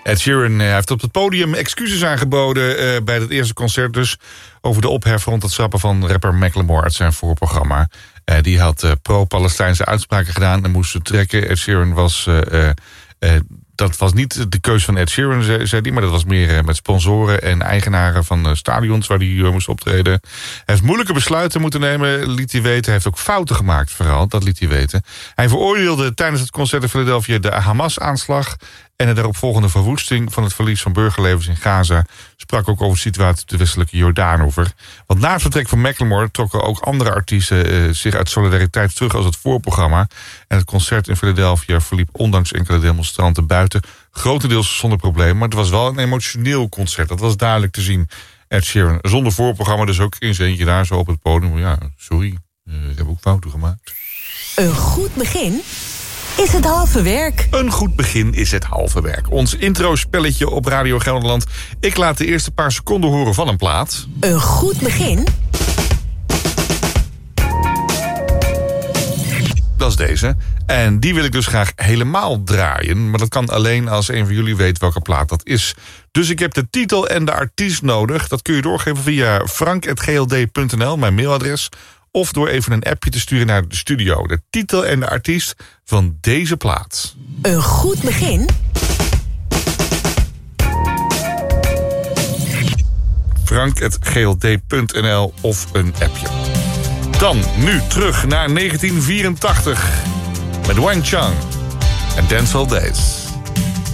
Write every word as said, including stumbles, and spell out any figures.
Ed Sheeran uh, heeft op het podium excuses aangeboden uh, bij het eerste concert dus over de ophef rond het schrappen van rapper Macklemore uit zijn voorprogramma. Uh, die had uh, pro-Palestijnse uitspraken gedaan en moest trekken. Ed Sheeran was... Uh, uh, uh, dat was niet de keus van Ed Sheeran, zei hij, maar dat was meer uh, met sponsoren en eigenaren van uh, stadions waar hij uh, moest optreden. Hij heeft moeilijke besluiten moeten nemen, liet hij weten. Hij heeft ook fouten gemaakt, vooral, dat liet hij weten. Hij veroordeelde tijdens het concert in Philadelphia de Hamas-aanslag en de daaropvolgende verwoesting van het verlies van burgerlevens in Gaza. Sprak ook over de situatie op de westelijke Jordaanoever. Want na het vertrek van Macklemore trokken ook andere artiesten uh, zich uit solidariteit terug als het voorprogramma. En het concert in Philadelphia verliep ondanks enkele demonstranten buiten grotendeels zonder probleem. Maar het was wel een emotioneel concert. Dat was duidelijk te zien. Ed Sheeran zonder voorprogramma, dus ook in zijn eentje daar zo op het podium. Ja, sorry, uh, ik heb ook fouten gemaakt. Een goed begin is het halve werk. Een goed begin is het halve werk. Ons intro-spelletje op Radio Gelderland. Ik laat de eerste paar seconden horen van een plaat. Een goed begin. Dat is deze. En die wil ik dus graag helemaal draaien. Maar dat kan alleen als een van jullie weet welke plaat dat is. Dus ik heb de titel en de artiest nodig. Dat kun je doorgeven via frank at g l d punt n l, mijn mailadres. Of door even een appje te sturen naar de studio. De titel en de artiest van deze plaat. Een goed begin. frank at g l d punt n l of een appje. Dan nu terug naar negentien vierentachtig met Wang Chung en Dancehall Days.